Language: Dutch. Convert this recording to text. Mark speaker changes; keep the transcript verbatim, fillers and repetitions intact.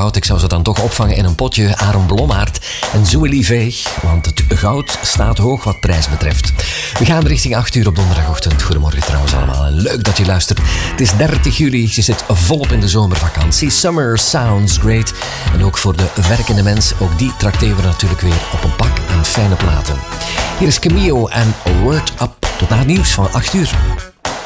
Speaker 1: goud. Ik zou ze dan toch opvangen in een potje. Aaron Blommaert en Zoe Liveeg. Want het goud staat hoog wat prijs betreft. We gaan richting acht uur op donderdagochtend. Goedemorgen trouwens allemaal. En leuk dat je luistert. Het is dertig juli. Je zit volop in de zomervakantie. Summer sounds great. En ook voor de werkende mens. Ook die trakteren we natuurlijk weer op een pak aan fijne platen. Hier is Cameo en Word Up. Tot na het nieuws van acht uur.